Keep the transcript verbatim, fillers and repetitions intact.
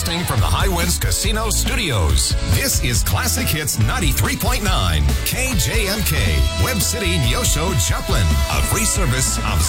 Broadcasting from the Highwinds Casino Studios, this is Classic Hits ninety-three point nine, K J M K, Web City, Neosho, Joplin, a free service of